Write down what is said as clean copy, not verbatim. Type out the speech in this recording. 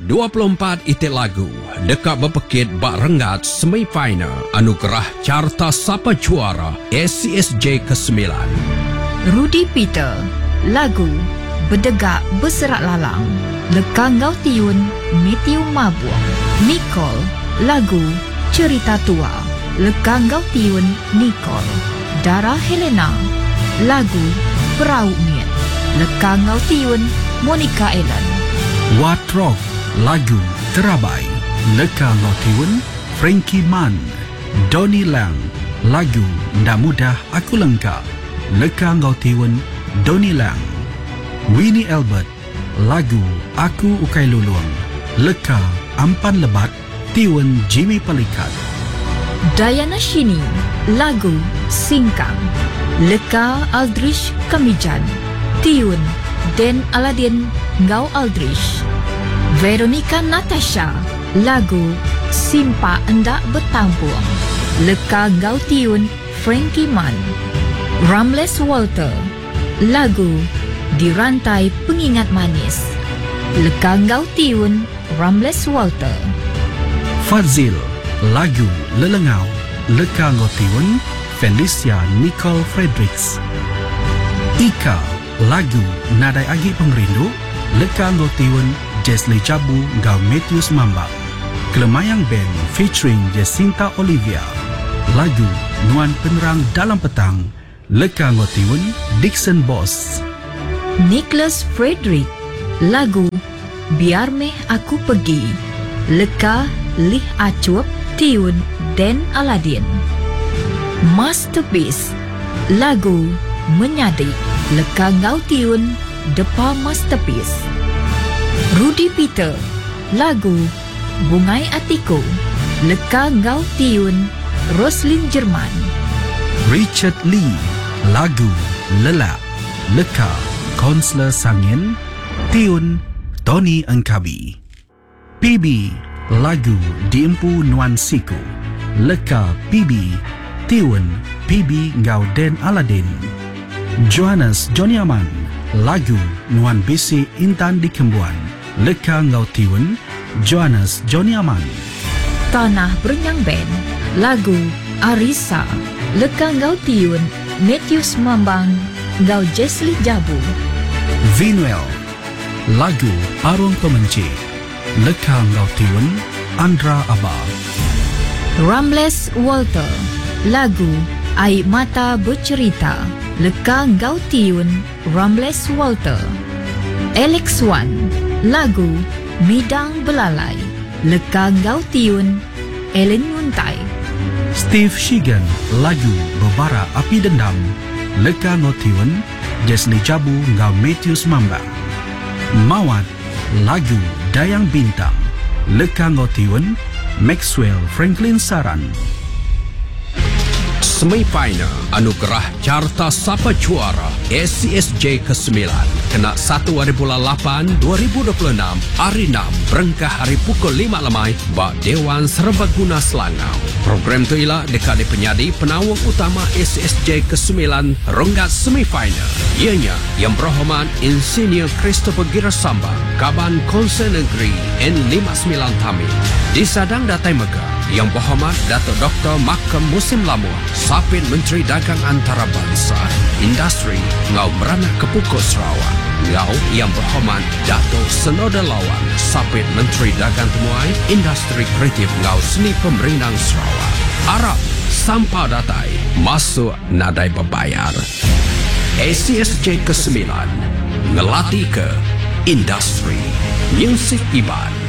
24 itik lagu dekat berpekit bak rengat semifinal anugerah carta sapa juara SCSJ ke-9. Rudy Peter, lagu Berdegak Berserak Lalang, Lekang Ngau Tiun, Matthew Mabuang. Nicole, lagu Cerita Tua, Lekang Ngau Tiun, Nicole. Dara Helena, lagu Perahu Miet, Lekang Ngau Tiun, Monica Ellen. Watrok, lagu Terabai, Lekang Ngau Tiun, Frankie Man. Donnie Lang, lagu Ndak Mudah Aku Lengkap, Lekang Ngau Tiun, Donnie Lang. Winnie Albert, lagu Aku Ukai Luluang, Leka Ampan Lebat, Tiun Jimmy Pelikat. Diana Shini, lagu Singkang, Leka Aldrich Kamijan, Tiun Den Aladin Ngau Aldrich. Veronica Natasha, lagu Simpa Endak Bertampuang, Leka Ngau Tiun Frankie Man. Ramles Walter, lagu Dirantai Pengingat Manis, Leka Ngau Tiun Ramles Walter. Fazil, lagu Lelengau, Leka Ngau Tiun Felicia Nicole Fredericks. Ika, lagu Nadai Agi Pengrindu, Leka Ngau Tiun Jesli Jabu Ngau Matthews Mambak. Kelemayang Band featuring Jacinta Olivia, lagu Nuan Penerang Dalam Petang, Leka Ngau Tiun Dixon Boss. Nicholas Frederick, lagu Biar Meh Aku Pergi, Leka Lih Acup Tiun Den Aladin. Masterpiece, lagu Menyadik, Leka Ngau Tiun Depa Masterpiece. Rudy Peter, lagu Bungai Atiku, Leka Ngau Tiun Roslyn Jerman. Richard Lee, lagu Lelak, Leka Konsler Sangin, Tiun Tony Engkabi. PB, lagu Diempu Nuan Siku, Leka PB, Tiun PB Ngau Den Aladin. Johannes Joniaman, lagu Nuan Bisi Intan di Kembuan, Leka Ngau Tiun Johannes Joniaman. Tanah Berenyang Band, lagu Arisa, Leka Ngau Tiun Matthews Mambang Ngau Jesli Jabu. Vinuel, lagu Arung Pemenci, Leka Ngau Tiun Andra Abah. Ramles Walter, lagu Air Mata Bercerita, Leka Ngau Tiun Ramles Walter. Alex Wan, lagu Midang Belalai, Leka Ngau Tiun Ellen Yuntai. Steve Shigan, lagu Berbara Api Dendam, Leka Ngau Tiun Jesli Jabu Ngau Matthews Mamba. Mawat, lagu Dayang Bintang, Leka Ngau Tiun Maxwell Franklin Saran. Semifinal anugerah carta sapa juara SCSJ ke-9 kena 1 hari bulan 8 2026 hari 6 berengkah hari pukul 5 lemai bak Dewan Serbaguna Selangau. Program tu ialah dekat di penyadi penawang utama SCSJ ke-9 ronggat semifinal. Ianya yang berhormat Insinyur Christopher Girasamba, Kaban Konsen Negeri N59 Tamil. Disadang Datai Megah yang berhormat Datuk Dr. Makam Musim Lamuh, Sapit Menteri Dagang Antarabangsa, Industri Ngau Meranah Kepukut Sarawak. Ngau yang berhormat Datuk Senoda Lawan, Sapit Menteri Dagang Temuai, Industri Kreatif Ngau Seni Pemerintah Sarawak. Harap sampah datai masuk nadai berbayar. SCSJ ke-9 ngelatih ke industri muzik Iban.